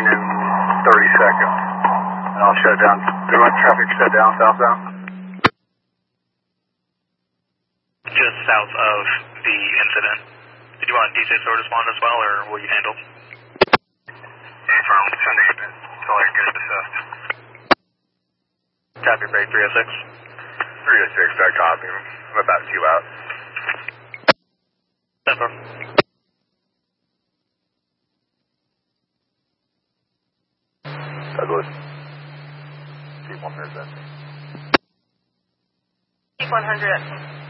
coming in 30 seconds. And I'll shut down. Do my traffic shut down southbound? Just south of the incident. Did you want DJ to respond as well, or will you handle? From send it. That's all I can get assessed. Copy, break 306. 306, I copy. I'm about 2 out. Tempo. Douglas. Keep 100 Keep 100.